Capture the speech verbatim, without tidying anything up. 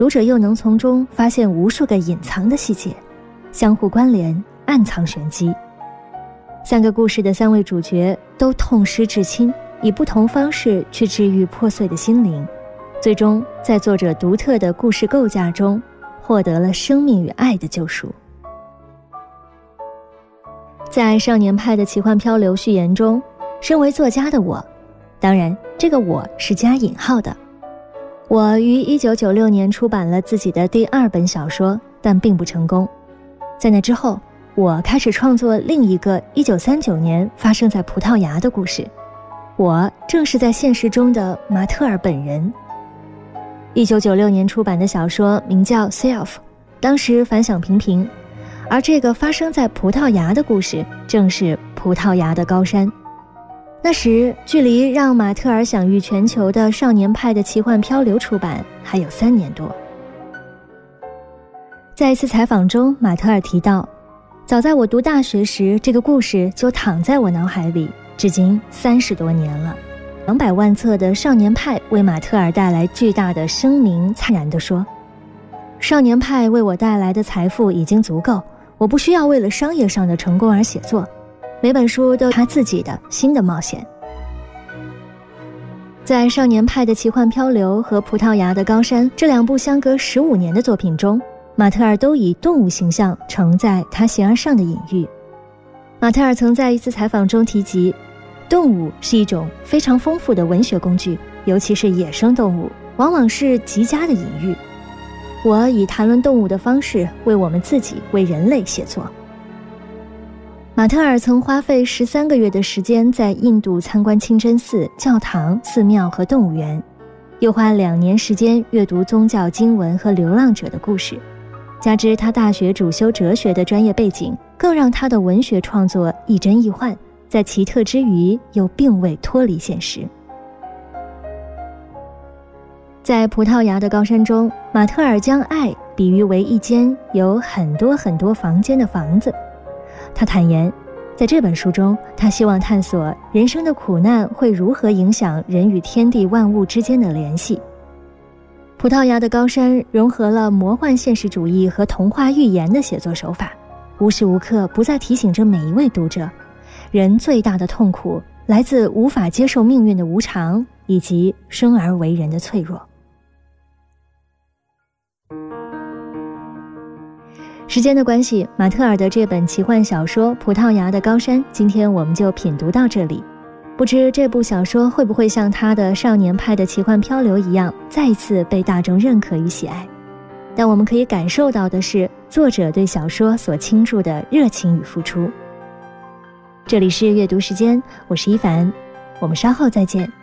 读者又能从中发现无数个隐藏的细节，相互关联，暗藏玄机。三个故事的三位主角都痛失至亲，以不同方式去治愈破碎的心灵，最终在作者独特的故事构架中获得了生命与爱的救赎。在少年派的奇幻漂流序言中，身为作家的我，当然这个我是加引号的，我于一九九六年出版了自己的第二本小说，但并不成功。在那之后，我开始创作另一个一九三九年发生在葡萄牙的故事，我正是在现实中的马特尔本人。一九九六年出版的小说名叫 Self， 当时反响平平，而这个发生在葡萄牙的故事正是葡萄牙的高山。那时距离让马特尔享誉全球的少年派的奇幻漂流出版还有三年多。在一次采访中，马特尔提到，早在我读大学时，这个故事就躺在我脑海里，至今三十多年了。两百万册的少年派为马特尔带来巨大的声名，灿然地说，少年派为我带来的财富已经足够，我不需要为了商业上的成功而写作，每本书都有他自己的新的冒险。在少年派的奇幻漂流和葡萄牙的高山这两部相隔十五年的作品中，马特尔都以动物形象承载他形而上的隐喻。马特尔曾在一次采访中提及，动物是一种非常丰富的文学工具，尤其是野生动物，往往是极佳的隐喻。我以谈论动物的方式为我们自己，为人类写作。马特尔曾花费十三个月的时间在印度参观清真寺、教堂、寺庙和动物园，又花两年时间阅读宗教经文和流浪者的故事。加之他大学主修哲学的专业背景，更让他的文学创作亦真亦幻，在奇特之余又并未脱离现实。在葡萄牙的高山中，马特尔将爱比喻为一间有很多很多房间的房子。他坦言，在这本书中，他希望探索人生的苦难会如何影响人与天地万物之间的联系。葡萄牙的高山融合了魔幻现实主义和童话寓言的写作手法，无时无刻不在提醒着每一位读者，人最大的痛苦来自无法接受命运的无常，以及生而为人的脆弱。时间的关系，马特尔的这本奇幻小说《葡萄牙的高山》，今天我们就品读到这里。不知这部小说会不会像他的少年派的奇幻漂流一样，再一次被大众认可与喜爱？但我们可以感受到的是，作者对小说所倾注的热情与付出。这里是阅读时间，我是一凡，我们稍后再见。